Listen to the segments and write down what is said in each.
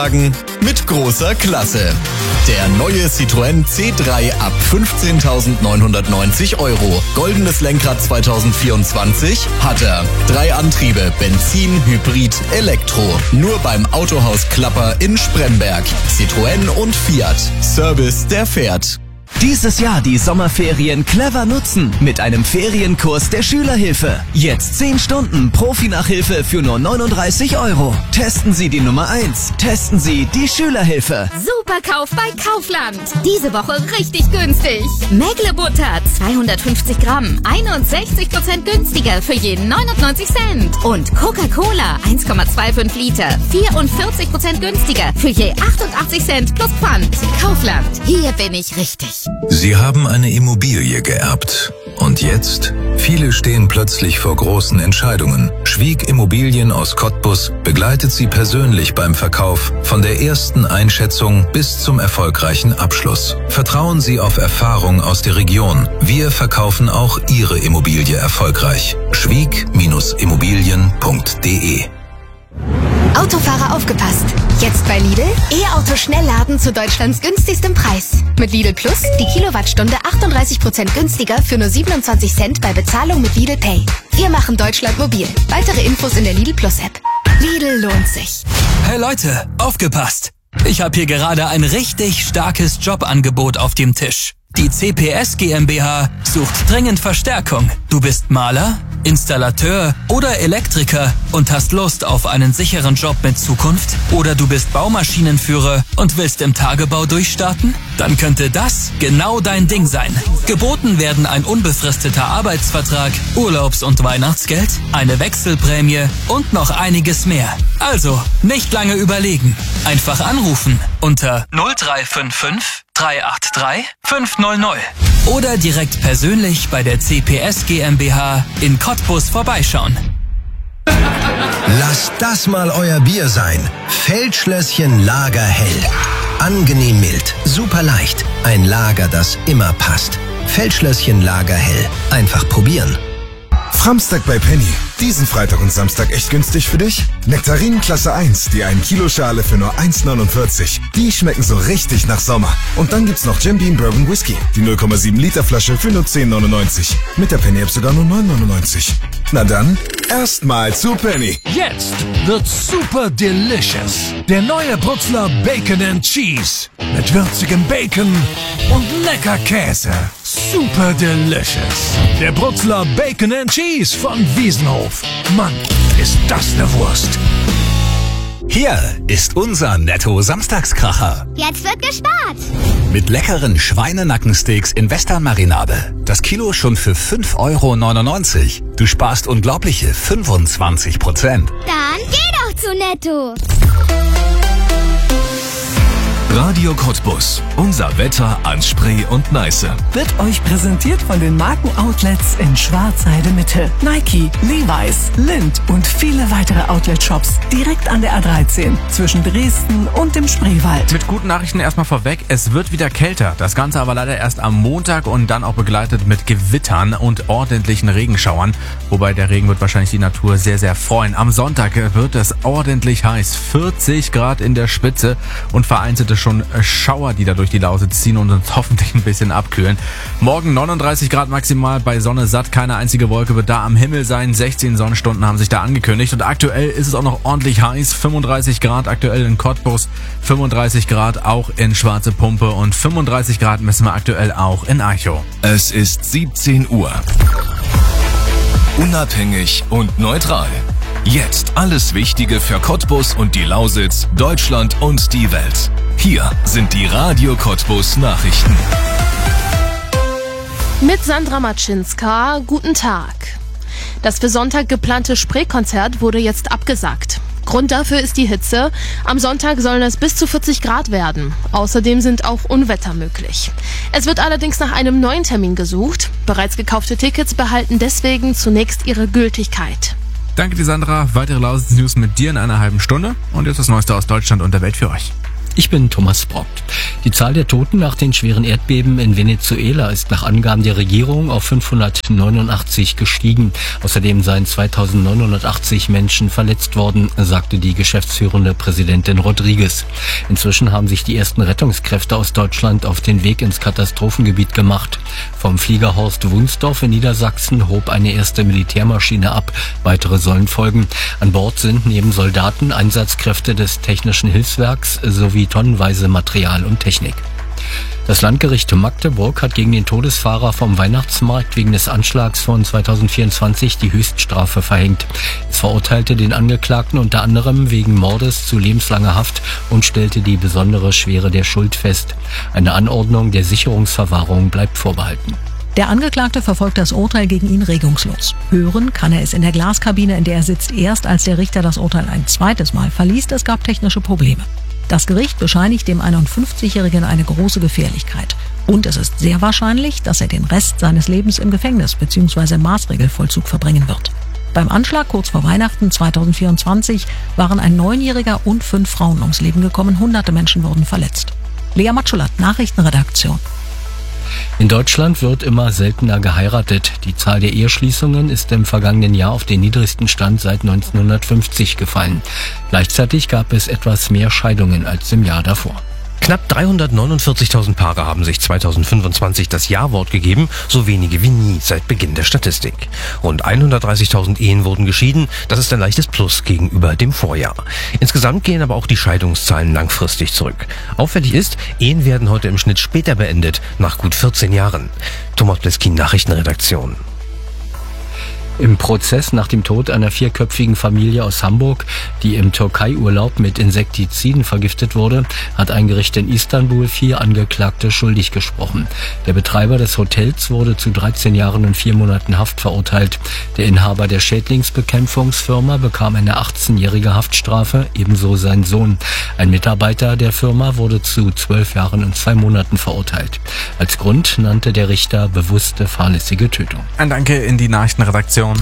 mit großer Klasse. Der neue Citroën C3 ab 15.990 €. Goldenes Lenkrad 2024 hat er. 3 Antriebe, Benzin, Hybrid, Elektro. Nur beim Autohaus Klapper in Spremberg. Citroën und Fiat. Service, der fährt. Dieses Jahr die Sommerferien clever nutzen mit einem Ferienkurs der Schülerhilfe. Jetzt 10 Stunden Profi-Nachhilfe für nur 39 €. Testen Sie die Nummer 1. Testen Sie die Schülerhilfe. Superkauf bei Kaufland. Diese Woche richtig günstig. Mägle-Butter 250 Gramm, 61% günstiger für jeden 99 Cent. Und Coca-Cola 1,25 Liter, 44% günstiger für je 88 Cent plus Pfand. Kaufland, hier bin ich richtig. Sie haben eine Immobilie geerbt. Und jetzt? Viele stehen plötzlich vor großen Entscheidungen. Schwieg Immobilien aus Cottbus begleitet Sie persönlich beim Verkauf von der ersten Einschätzung bis zum erfolgreichen Abschluss. Vertrauen Sie auf Erfahrung aus der Region. Wir verkaufen auch Ihre Immobilie erfolgreich. Schwieg-Immobilien.de. Autofahrer aufgepasst! Jetzt bei Lidl E-Auto Schnellladen zu Deutschlands günstigstem Preis. Mit Lidl Plus die Kilowattstunde 38% günstiger für nur 27 Cent bei Bezahlung mit Lidl Pay. Wir machen Deutschland mobil. Weitere Infos in der Lidl Plus App. Lidl lohnt sich. Hey Leute, aufgepasst! Ich habe hier gerade ein richtig starkes Jobangebot auf dem Tisch. Die CPS GmbH sucht dringend Verstärkung. Du bist Maler, Installateur oder Elektriker und hast Lust auf einen sicheren Job mit Zukunft? Oder du bist Baumaschinenführer und willst im Tagebau durchstarten? Dann könnte das genau dein Ding sein. Geboten werden ein unbefristeter Arbeitsvertrag, Urlaubs- und Weihnachtsgeld, eine Wechselprämie und noch einiges mehr. Also, nicht lange überlegen. Einfach anrufen unter 0355 383 500 oder direkt persönlich bei der CPS GmbH in Cottbus vorbeischauen. Lasst das mal euer Bier sein. Feldschlösschen Lagerhell. Angenehm mild, super leicht. Ein Lager, das immer passt. Feldschlösschen Lagerhell. Einfach probieren. Framstag bei Penny. Diesen Freitag und Samstag echt günstig für dich? Nektarinen Klasse 1, die 1 Kilo Schale für nur 1,49. Die schmecken so richtig nach Sommer. Und dann gibt's noch Jim Beam Bourbon Whisky, die 0,7 Liter Flasche für nur 10,99. Mit der Penny App sogar nur 9,99. Na dann, erstmal zu Penny. Jetzt wird super delicious. Der neue Brutzler Bacon and Cheese. Mit würzigem Bacon und lecker Käse. Super delicious. Der Brutzler Bacon and Cheese von Wiesenhof. Mann, ist das eine Wurst. Hier ist unser Netto-Samstagskracher. Jetzt wird gespart. Mit leckeren Schweinenackensteaks in Westernmarinade. Das Kilo schon für 5,99 €. Du sparst unglaubliche 25%. Dann geh doch zu Netto. Radio Cottbus. Unser Wetter an Spree und Neiße. Wird euch präsentiert von den Markenoutlets in Schwarzheide-Mitte. Nike, Levi's, Lindt und viele weitere Outlet-Shops direkt an der A13 zwischen Dresden und dem Spreewald. Mit guten Nachrichten erstmal vorweg. Es wird wieder kälter. Das Ganze aber leider erst am Montag und dann auch begleitet mit Gewittern und ordentlichen Regenschauern. Wobei der Regen wird wahrscheinlich die Natur sehr, sehr freuen. Am Sonntag wird es ordentlich heiß. 40 Grad in der Spitze und vereinzelte schon Schauer, die da durch die Lausitz ziehen und uns hoffentlich ein bisschen abkühlen. Morgen 39 Grad maximal, bei Sonne satt, keine einzige Wolke wird da am Himmel sein. 16 Sonnenstunden haben sich da angekündigt und aktuell ist es auch noch ordentlich heiß. 35 Grad aktuell in Cottbus, 35 Grad auch in Schwarze Pumpe und 35 Grad messen wir aktuell auch in Eichow. Es ist 17 Uhr. Unabhängig und neutral. Jetzt alles Wichtige für Cottbus und die Lausitz, Deutschland und die Welt. Hier sind die Radio Cottbus Nachrichten. Mit Sandra Matschinska, guten Tag. Das für Sonntag geplante Spreekonzert wurde jetzt abgesagt. Grund dafür ist die Hitze. Am Sonntag sollen es bis zu 40 Grad werden. Außerdem sind auch Unwetter möglich. Es wird allerdings nach einem neuen Termin gesucht. Bereits gekaufte Tickets behalten deswegen zunächst ihre Gültigkeit. Danke dir, Sandra. Weitere Lausitz-News mit dir in einer halben Stunde. Und jetzt das Neueste aus Deutschland und der Welt für euch. Ich bin Thomas Brock. Die Zahl der Toten nach den schweren Erdbeben in Venezuela ist nach Angaben der Regierung auf 589 gestiegen. Außerdem seien 2980 Menschen verletzt worden, sagte die geschäftsführende Präsidentin Rodriguez. Inzwischen haben sich die ersten Rettungskräfte aus Deutschland auf den Weg ins Katastrophengebiet gemacht. Vom Flieger Horst Wunsdorf in Niedersachsen hob eine erste Militärmaschine ab. Weitere sollen folgen. An Bord sind neben Soldaten Einsatzkräfte des Technischen Hilfswerks sowie tonnenweise Material und Technik. Das Landgericht Magdeburg hat gegen den Todesfahrer vom Weihnachtsmarkt wegen des Anschlags von 2024 die Höchststrafe verhängt. Es verurteilte den Angeklagten unter anderem wegen Mordes zu lebenslanger Haft und stellte die besondere Schwere der Schuld fest. Eine Anordnung der Sicherungsverwahrung bleibt vorbehalten. Der Angeklagte verfolgt das Urteil gegen ihn regungslos. Hören kann er es in der Glaskabine, in der er sitzt, erst als der Richter das Urteil ein zweites Mal verliest. Es gab technische Probleme. Das Gericht bescheinigt dem 51-Jährigen eine große Gefährlichkeit. Und es ist sehr wahrscheinlich, dass er den Rest seines Lebens im Gefängnis bzw. im Maßregelvollzug verbringen wird. Beim Anschlag kurz vor Weihnachten 2024 waren ein 9-Jähriger und 5 Frauen ums Leben gekommen. Hunderte Menschen wurden verletzt. Lea Matschulat, Nachrichtenredaktion. In Deutschland wird immer seltener geheiratet. Die Zahl der Eheschließungen ist im vergangenen Jahr auf den niedrigsten Stand seit 1950 gefallen. Gleichzeitig gab es etwas mehr Scheidungen als im Jahr davor. Knapp 349.000 Paare haben sich 2025 das Ja-Wort gegeben, so wenige wie nie seit Beginn der Statistik. Rund 130.000 Ehen wurden geschieden, das ist ein leichtes Plus gegenüber dem Vorjahr. Insgesamt gehen aber auch die Scheidungszahlen langfristig zurück. Auffällig ist, Ehen werden heute im Schnitt später beendet, nach gut 14 Jahren. Thomas Bleskin, Nachrichtenredaktion. Im Prozess nach dem Tod einer 4-köpfigen Familie aus Hamburg, die im Türkei-Urlaub mit Insektiziden vergiftet wurde, hat ein Gericht in Istanbul 4 Angeklagte schuldig gesprochen. Der Betreiber des Hotels wurde zu 13 Jahren und 4 Monaten Haft verurteilt. Der Inhaber der Schädlingsbekämpfungsfirma bekam eine 18-jährige Haftstrafe, ebenso sein Sohn. Ein Mitarbeiter der Firma wurde zu 12 Jahren und 2 Monaten verurteilt. Als Grund nannte der Richter bewusste fahrlässige Tötung. Ein Danke in die Nachrichtenredaktion.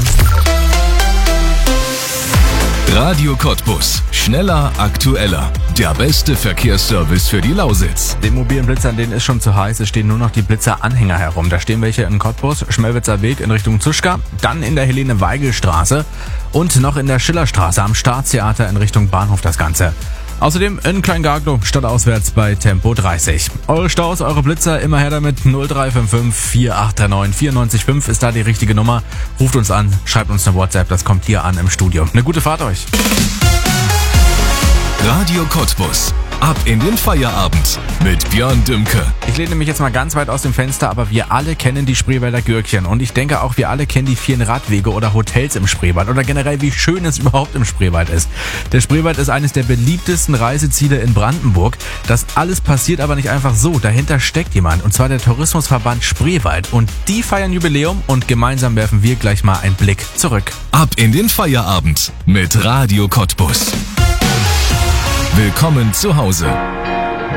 Radio Cottbus. Schneller, aktueller. Der beste Verkehrsservice für die Lausitz. Den mobilen Blitzern, denen ist schon zu heiß. Es stehen nur noch die Blitzer-Anhänger herum. Da stehen welche in Cottbus, Schmelwitzer Weg in Richtung Zuschka, dann in der Helene-Weigel-Straße und noch in der Schillerstraße am Staatstheater in Richtung Bahnhof das Ganze. Außerdem in Kleingaglow, stadtauswärts bei Tempo 30. Eure Staus, eure Blitzer, immer her damit. 0355 4839 945 ist da die richtige Nummer. Ruft uns an, schreibt uns eine WhatsApp, das kommt hier an im Studio. Eine gute Fahrt euch. Radio Cottbus. Ab in den Feierabend mit Björn Dümke. Ich lehne mich jetzt mal ganz weit aus dem Fenster, aber wir alle kennen die Spreewälder Gürkchen. Und ich denke auch, wir alle kennen die vielen Radwege oder Hotels im Spreewald. Oder generell, wie schön es überhaupt im Spreewald ist. Der Spreewald ist eines der beliebtesten Reiseziele in Brandenburg. Das alles passiert aber nicht einfach so. Dahinter steckt jemand. Und zwar der Tourismusverband Spreewald. Und die feiern Jubiläum und gemeinsam werfen wir gleich mal einen Blick zurück. Ab in den Feierabend mit Radio Cottbus. Willkommen zu Hause.